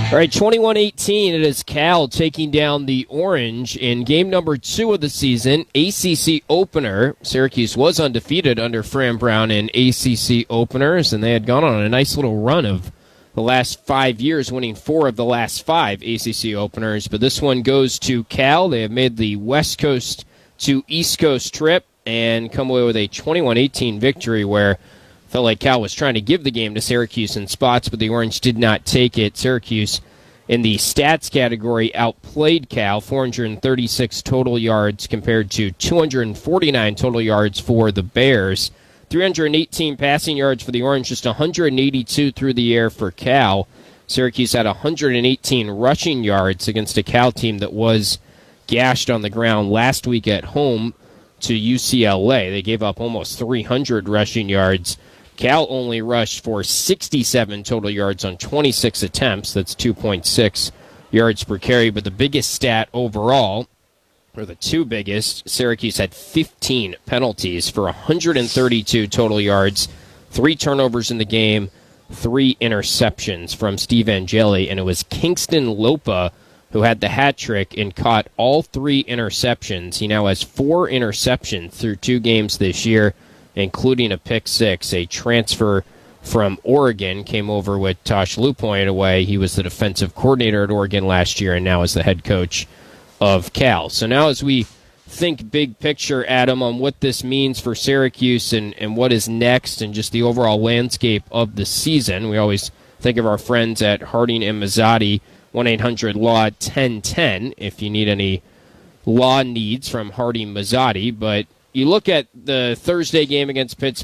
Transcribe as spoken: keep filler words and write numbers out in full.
All right, twenty-one eighteen, it is Cal taking down the Orange in game number two of the season, A C C opener. Syracuse was undefeated under Fran Brown in A C C openers, and they had gone on a nice little run of the last five years, winning four of the last five A C C openers. But this one goes to Cal. They have made the West Coast to East Coast trip and come away with a twenty-one eighteen victory where felt like Cal was trying to give the game to Syracuse in spots, but the Orange did not take it. Syracuse, in the stats category, outplayed Cal, four hundred thirty-six total yards compared to two hundred forty-nine total yards for the Bears. three hundred eighteen passing yards for the Orange, just one hundred eighty-two through the air for Cal. Syracuse had one hundred eighteen rushing yards against a Cal team that was gashed on the ground last week at home to U C L A. They gave up almost three hundred rushing yards. Cal only rushed for sixty-seven total yards on twenty-six attempts. That's two point six yards per carry. But the biggest stat overall, or the two biggest, Syracuse had fifteen penalties for one hundred thirty-two total yards, three turnovers in the game, three interceptions from Steve Angeli. And it was Kingston Lopa who had the hat trick and caught all three interceptions. He now has four interceptions through two games this year, including a pick six. A transfer from Oregon came over with Tosh Lupoint away. He was the defensive coordinator at Oregon last year and now is the head coach of Cal. So now as we think big picture, Adam, on what this means for Syracuse and, and what is next and just the overall landscape of the season, we always think of our friends at Harding and Mazzotti, one eight hundred law ten ten, if you need any law needs from Harding Mazzotti. But you look at the Thursday game against Pittsburgh,